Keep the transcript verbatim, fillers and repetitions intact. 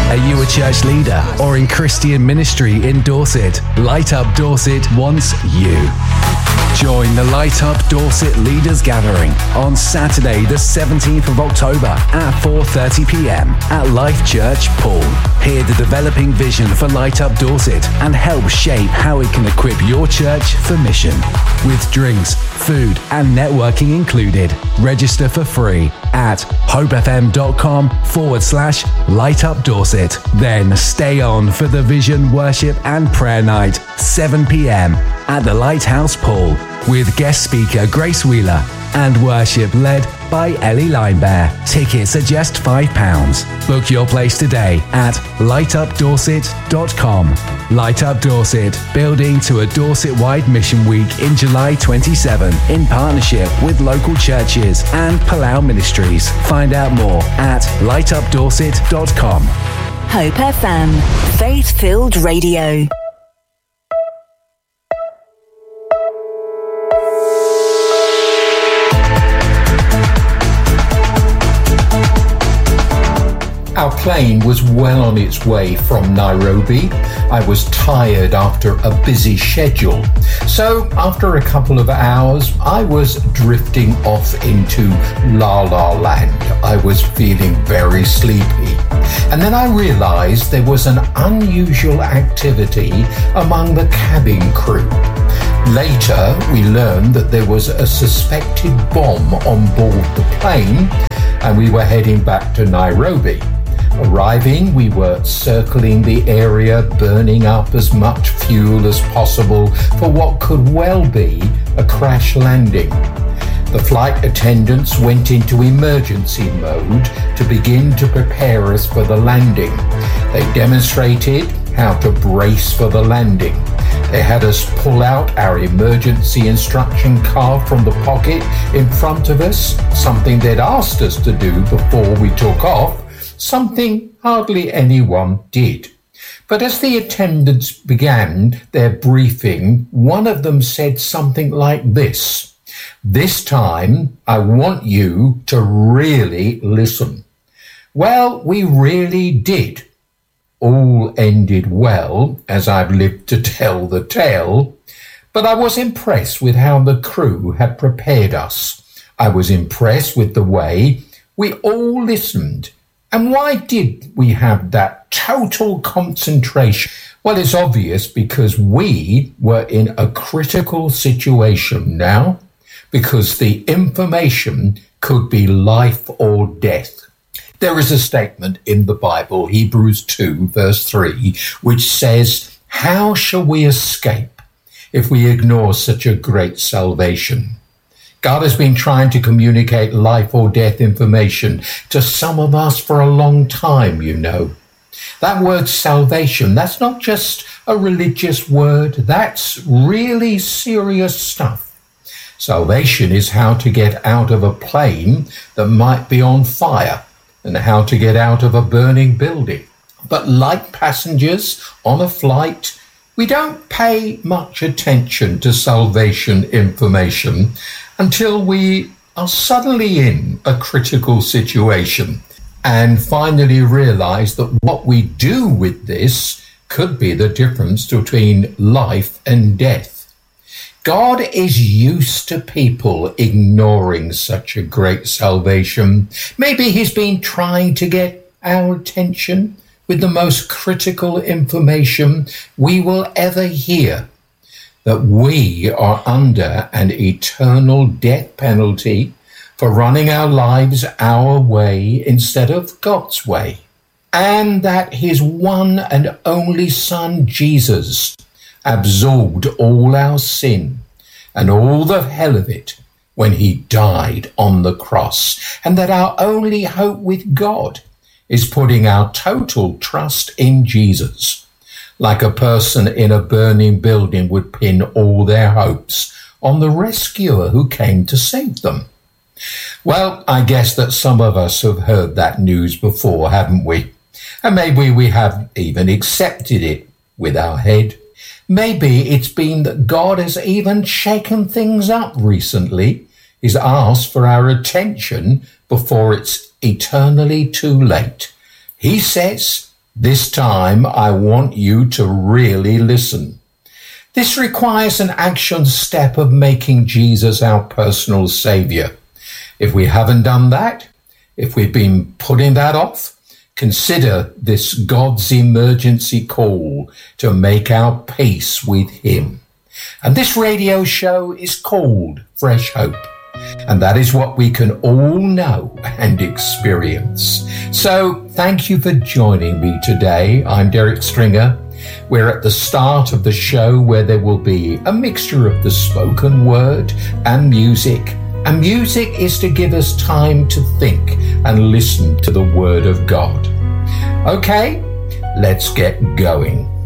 Are you a church leader or in Christian ministry in Dorset? Light Up Dorset wants you. Join the Light Up Dorset Leaders Gathering on Saturday the seventeenth of October at four thirty p.m. at Life Church Poole. Hear the developing vision for Light Up Dorset and help shape how it can equip your church for mission. With drinks, food and networking included. Register for free at hopefm.com forward slash Light Up Dorset. Then stay on for the Vision Worship and Prayer Night, seven p.m. at the Lighthouse Poole, with guest speaker Grace Wheeler and worship led by Ellie Linebear. Tickets are just five pounds. Book your place today at light up dorset dot com. Light Up Dorset, building to a Dorset-wide mission week in July twenty-seventh in partnership with local churches and Palau Ministries. Find out more at light up dorset dot com. Hope F M, faith-filled radio. Our plane was well on its way from Nairobi. I was tired after a busy schedule. So after a couple of hours, I was drifting off into La La Land. I was feeling very sleepy. And then I realized there was an unusual activity among the cabin crew. Later, we learned that there was a suspected bomb on board the plane, and we were heading back to Nairobi. Arriving, we were circling the area, burning up as much fuel as possible for what could well be a crash landing. The flight attendants went into emergency mode to begin to prepare us for the landing. They demonstrated how to brace for the landing. They had us pull out our emergency instruction card from the pocket in front of us, something they'd asked us to do before we took off, something hardly anyone did. But as the attendants began their briefing, one of them said something like this: "This time, I want you to really listen." Well, we really did. All ended well, as I've lived to tell the tale, but I was impressed with how the crew had prepared us. I was impressed with the way we all listened. And why did we have that total concentration? Well, it's obvious, because we were in a critical situation now, because the information could be life or death. There is a statement in the Bible, Hebrews two, verse three, which says, "How shall we escape if we ignore such a great salvation?" God has been trying to communicate life or death information to some of us for a long time, you know. That word salvation, that's not just a religious word, that's really serious stuff. Salvation is how to get out of a plane that might be on fire and how to get out of a burning building. But like passengers on a flight, we don't pay much attention to salvation information until we are suddenly in a critical situation and finally realize that what we do with this could be the difference between life and death. God is used to people ignoring such a great salvation. Maybe he's been trying to get our attention with the most critical information we will ever hear, that we are under an eternal death penalty for running our lives our way instead of God's way, and that his one and only Son, Jesus, absorbed all our sin and all the hell of it when he died on the cross, and that our only hope with God is putting our total trust in Jesus, like a person in a burning building would pin all their hopes on the rescuer who came to save them. Well, I guess that some of us have heard that news before, haven't we? And maybe we have even accepted it with our head. Maybe it's been that God has even shaken things up recently. He's asked for our attention before it's eternally too late. He says, This time, I want you to really listen. This requires an action step of making Jesus our personal Saviour. If we haven't done that, if we've been putting that off, consider this God's emergency call to make our peace with Him. And this radio show is called Fresh Hope. And that is what we can all know and experience. So thank you for joining me today. I'm Derek Stringer. We're at the start of the show where there will be a mixture of the spoken word and music. And music is to give us time to think and listen to the Word of God. Okay, let's get going.